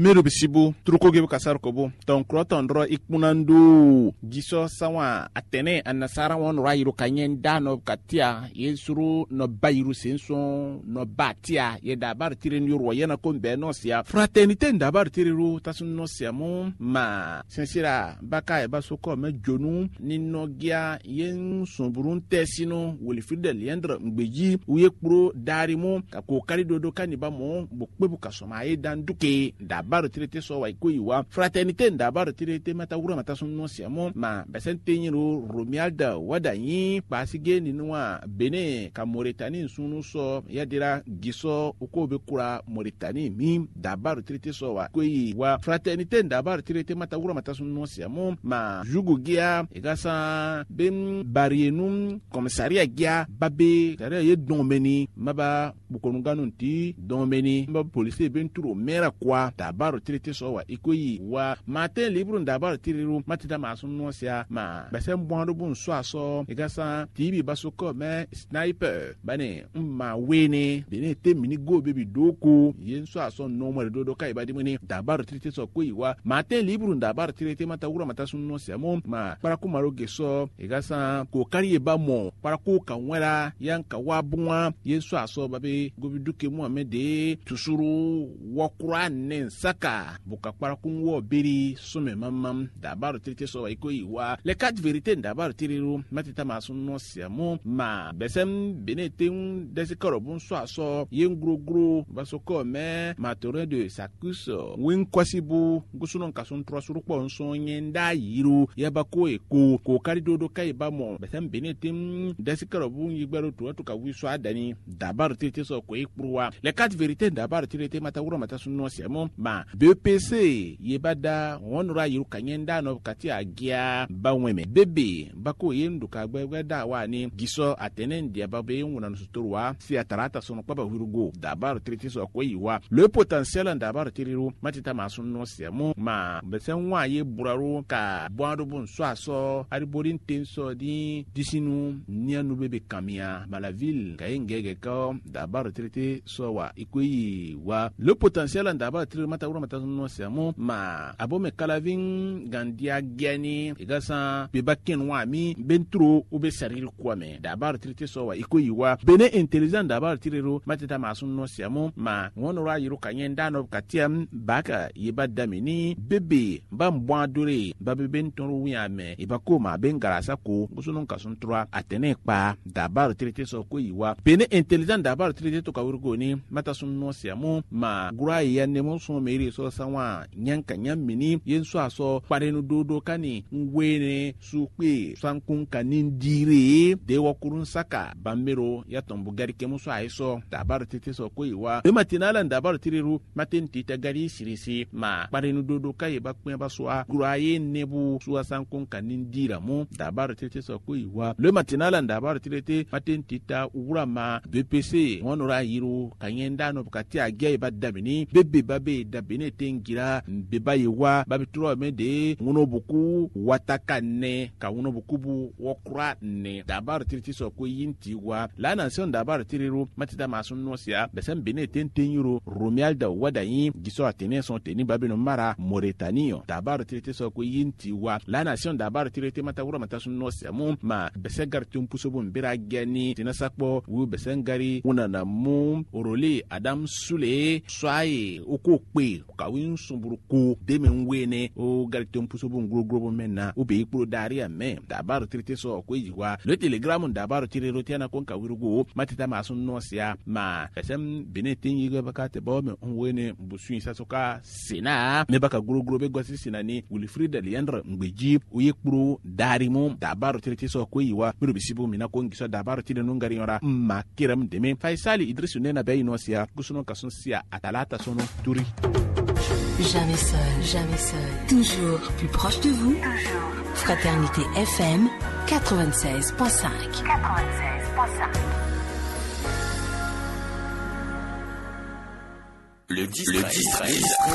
mero bisibu truko gebe kasar kobo ton kroton ro ikmunando giso sawa atene anasara won rayiru kanyen dano katia yesuru no bayiru senso no batia ye dabar tiren yuro yana kombe no sia fraternité dabar tiriru tasun no sia mo ma sensira baka e basoko me jonu ninno gia yen sunburun tesino woli fidel yendra ngbeji uye kpro darimo ka ko kari dodo kaniba mo bokpebu kasoma e dan duke dabar tirete so wa ikoyiwa fraternité dabar tirete mata wura mata sun no sia mo ma besente nyiro romialda wadanyi pasige ninwa bene ka Mauritanie sunu so yadira giso ukobe kura Mauritanie mi dabar tirete so wa koyiwa fraternité dabar tirete mata wura mata sun no sia mo ma jugu gia egasa bem barienum komisaria gia babe tare ye domeni maba bukonunganu nti domeni mba police benturo mera kwa dabar tirete so wa ikoyi wa matin libre dabar tiriru matida masun no sia ma basem bondo bun so aso egasa tibi basoko me sniper bane ma wene bene te mini go baby doko yen so aso no mo dodo kai badi mini dabar tirete so koyi wa matin libre dabar tirete mata wura mata sun no sia mo ma para ku maro geso egasa ko kariye ba mo para ku kanwera yanka wabunwa yen so aso babe gobi duke mu amede tusuru wakura nen saka buka para ku wo beri sume mamam dabar tirete so ikoyi wa le quatre vérités dabar tiriru matita masun no sia mo ma besem benetin desikoro so aso yen grogro basoko me matore de sakus win kwasibu gusunon kasun trosuru pon so nyenda yiru yabako eko ko kari dodo kai ba mo besem benetin desikoro bun yigbero to ka wiso adani dabar tirete so ko ikpruwa le quatre vérités dabar tirete mata wuro mata sun no sia mo ma BPC yebada wonura yiru kanyenda no kati agia banweme bebe bako yendu ka gbeda wani giso atenen dia babe wona no suturwa si atarata sono kwa ba wirugo dabar tirete so ko yiwa le potentiel dabar tiriru matita masun no sia mo ma besen wa ye buraro ka boando bun so aso ariborin tenso di disinu nianu bebe kamia malaville ka engege ka dabar tirete so wa ikoyi wa le potentiel dabar tiriru mata wura mata no sia mo ma abome kalavin gandia gani egasa bebaken wa mi bentro ube saril kwame dabar tirete so wa ikoyi wa bene intelligent dabar tiriru matita masun no sia mo ma wonora yiru kanyenda no katiam baka yebadamini bebe bambwa dore babe bentoro wi ame ibako ma bengarasa ko gusunun kasun 3 atene pa dabar tirete so koyi wa bene intelligent dabar tirete to kawurgo ni mata sun no sia mo ma gura yanne mo so meri so sanwa nyanka nyammini yenso aso parenu dodo kani ngwene sukwe sankun kanin dire de wakurun saka bambero ya tombu gari kemu so aiso dabar tete so koyiwa e matinala dabar tiriru matin tita gari sirisi ma parenu dodo kai bakwe baswa guraye nebu suwa sankun kanin dira mu dabar tete so koyiwa le matinala dabar tete matin tita urama BPC wonora yiru kanyenda no kati agia badamini bebe babe dabine tengira beba yewa babitro mede ngono buku watakane ka ngono buku bu wokra ne dabar tiriti so ko yinti wa la nation dabar tiriru matida masun no sia besem bene tenten euro romialda wadayi giso atene son teni babino mara Mauritanie dabar tiriti so ko yinti wa la nation dabar tiriti mata wura mata sun no sia mu ma besegar tumpuso bu mbira gani tinasakpo wu besengari una na mu orole Adam Sule swai okokpe ka win sumburu ko demen wene o garton puso bu ngro menna o be ikpro daria me dabar tiriti so ko yiwa le telegram dabar tiri rotiana kon ka wirugo matita masun no sia ma esem benetin yiga bakate bo me wene busu isa soka sina me baka gro be gosi sinani Wilfried Liandre ngbeji o yekpro darimo dabar tiriti so ko yiwa biru bisibu mina ko ngiso dabar tiri no ngari yora makiram deme Faisali Idrisu nena be ino sia kusuno kasun sia atalata sono turi. Jamais seul, jamais seul. Toujours plus proche de vous. Fraternité FM 96.5. Le 10-13.